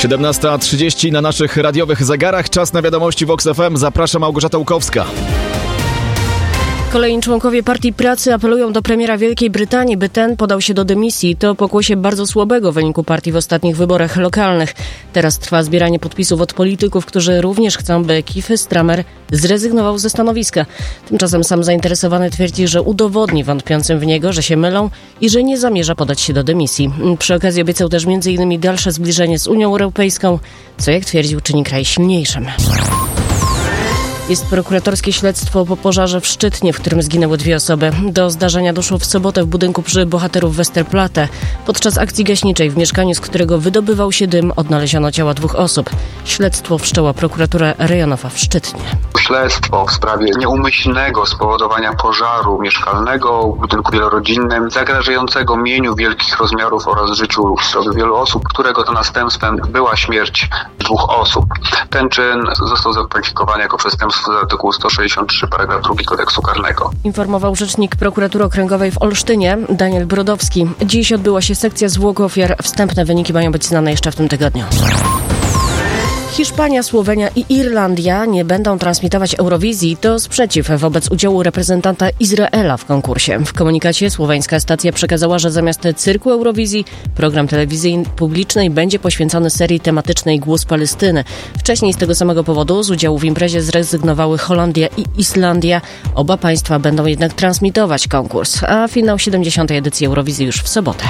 17:30 na naszych radiowych zegarach. Czas na wiadomości Vox FM. Zaprasza Małgorzata Łukowska. Kolejni członkowie Partii Pracy apelują do premiera Wielkiej Brytanii, by ten podał się do dymisji. To pokłosie bardzo słabego wyniku partii w ostatnich wyborach lokalnych. Teraz trwa zbieranie podpisów od polityków, którzy również chcą, by Keir Starmer zrezygnował ze stanowiska. Tymczasem sam zainteresowany twierdzi, że udowodni wątpiącym w niego, że się mylą i że nie zamierza podać się do dymisji. Przy okazji obiecał też m.in. dalsze zbliżenie z Unią Europejską, co jak twierdził czyni kraj silniejszym. Jest prokuratorskie śledztwo po pożarze w Szczytnie, w którym zginęły 2 osoby. Do zdarzenia doszło w sobotę w budynku przy Bohaterów Westerplatte. Podczas akcji gaśniczej w mieszkaniu, z którego wydobywał się dym, odnaleziono ciała 2 osób. Śledztwo wszczęła prokuratura rejonowa w Szczytnie. Śledztwo w sprawie nieumyślnego spowodowania pożaru mieszkalnego w budynku wielorodzinnym, zagrażającego mieniu wielkich rozmiarów oraz życiu lub zdrowiu wielu osób, którego to następstwem była śmierć 2 osób. Ten czyn został zakwalifikowany jako przestępstwo z artykułu 163 paragraf 2 Kodeksu Karnego. Informował rzecznik prokuratury okręgowej w Olsztynie, Daniel Brodowski. Dziś odbyła się sekcja zwłok ofiar. Wstępne wyniki mają być znane jeszcze w tym tygodniu. Hiszpania, Słowenia i Irlandia nie będą transmitować Eurowizji. To sprzeciw wobec udziału reprezentanta Izraela w konkursie. W komunikacie słoweńska stacja przekazała, że zamiast cyrku Eurowizji program telewizji publicznej będzie poświęcony serii tematycznej Głos Palestyny. Wcześniej z tego samego powodu z udziału w imprezie zrezygnowały Holandia i Islandia. Oba państwa będą jednak transmitować konkurs, a finał 70. edycji Eurowizji już w sobotę.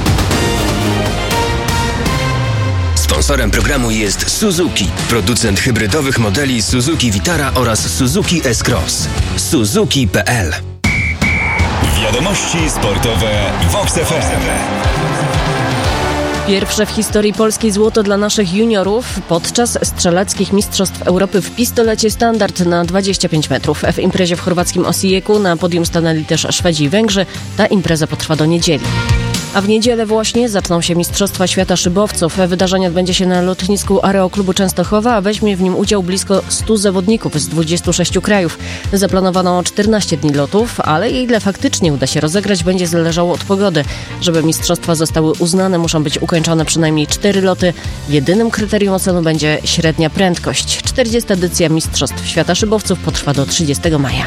Sponsorem programu jest Suzuki, producent hybrydowych modeli Suzuki Vitara oraz Suzuki S-Cross. Suzuki.pl. Wiadomości sportowe Vox FM. Pierwsze w historii polskiej złoto dla naszych juniorów podczas strzeleckich mistrzostw Europy w pistolecie standard na 25 metrów. W imprezie w chorwackim Osijeku na podium stanęli też Szwedzi i Węgrzy. Ta impreza potrwa do niedzieli. A w niedzielę właśnie zaczną się Mistrzostwa Świata Szybowców. Wydarzenie odbędzie się na lotnisku Aeroklubu Częstochowa, a weźmie w nim udział blisko 100 zawodników z 26 krajów. Zaplanowano 14 dni lotów, ale ile faktycznie uda się rozegrać, będzie zależało od pogody. Żeby mistrzostwa zostały uznane, muszą być ukończone przynajmniej 4 loty. Jedynym kryterium oceny będzie średnia prędkość. 40. edycja Mistrzostw Świata Szybowców potrwa do 30 maja.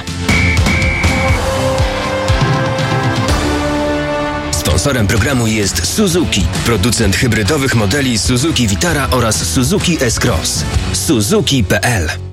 Sponsorem programu jest Suzuki, producent hybrydowych modeli Suzuki Vitara oraz Suzuki S-Cross. Suzuki.pl.